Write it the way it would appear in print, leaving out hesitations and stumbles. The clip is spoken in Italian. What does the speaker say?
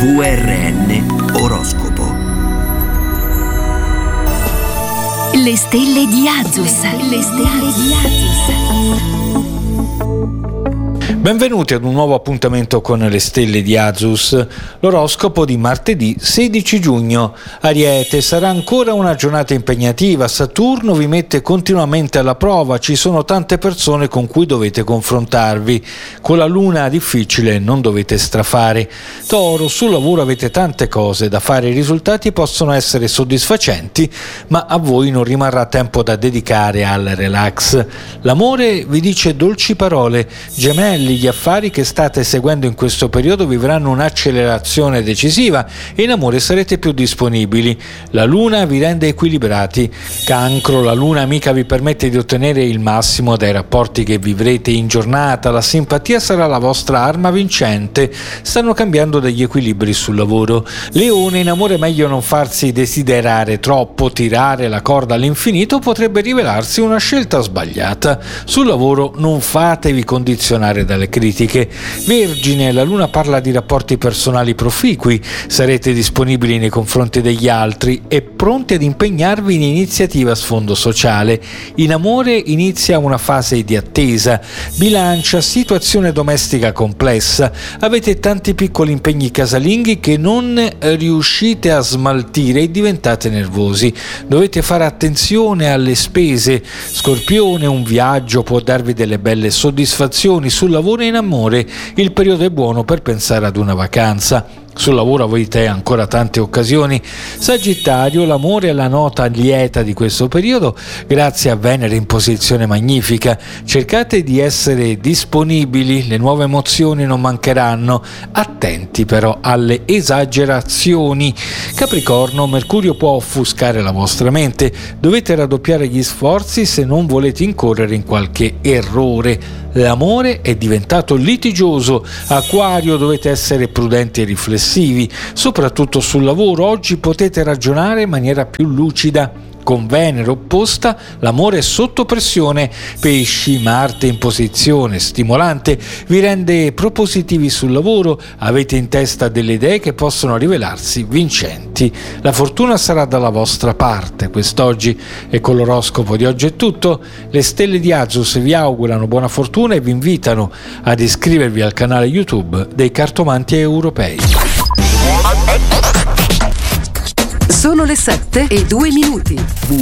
VRN Oroscopo. Le stelle di Azus. Le stelle di Azus. Benvenuti ad un nuovo appuntamento con le stelle di Azus, l'oroscopo di martedì 16 giugno. Ariete, sarà ancora una giornata impegnativa, Saturno vi mette continuamente alla prova, ci sono tante persone con cui dovete confrontarvi, con la luna difficile non dovete strafare. Toro, sul lavoro avete tante cose da fare, i risultati possono essere soddisfacenti, ma a voi non rimarrà tempo da dedicare al relax. L'amore vi dice dolci parole, Gemelli, gli affari che state seguendo in questo periodo vivranno un'accelerazione decisiva e in amore sarete più disponibili. La luna vi rende equilibrati. Cancro, la luna amica vi permette di ottenere il massimo dai rapporti che vivrete in giornata, la simpatia sarà la vostra arma vincente. Stanno cambiando degli equilibri sul lavoro. Leone, in amore meglio non farsi desiderare troppo, tirare la corda all'infinito potrebbe rivelarsi una scelta sbagliata. Sul lavoro non fatevi condizionare dalle critiche. Vergine, la luna parla di rapporti personali proficui, sarete disponibili nei confronti degli altri e pronti ad impegnarvi in iniziative a sfondo sociale. In amore inizia una fase di attesa. Bilancia, situazione domestica complessa, avete tanti piccoli impegni casalinghi che non riuscite a smaltire e diventate nervosi. Dovete fare attenzione alle spese. Scorpione, un viaggio può darvi delle belle soddisfazioni. Sul lavoro e in amore il periodo è buono per pensare ad una vacanza. Sul lavoro avete ancora tante occasioni. Sagittario, l'amore è la nota lieta di questo periodo grazie a Venere in posizione magnifica. Cercate di essere disponibili, le nuove emozioni non mancheranno. Attenti però alle esagerazioni. Capricorno, Mercurio può offuscare la vostra mente. Dovete raddoppiare gli sforzi se non volete incorrere in qualche errore. L'amore è diventato litigioso. Acquario, dovete essere prudenti e riflessivi, soprattutto sul lavoro. Oggi potete ragionare in maniera più lucida. Con Venere opposta, l'amore è sotto pressione. Pesci, Marte in posizione stimolante vi rende propositivi sul lavoro, avete in testa delle idee che possono rivelarsi vincenti. La fortuna sarà dalla vostra parte quest'oggi e con l'oroscopo di oggi è tutto. Le stelle di Azus vi augurano buona fortuna e vi invitano ad iscrivervi al canale YouTube dei Cartomanti Europei. Sono le 7:02.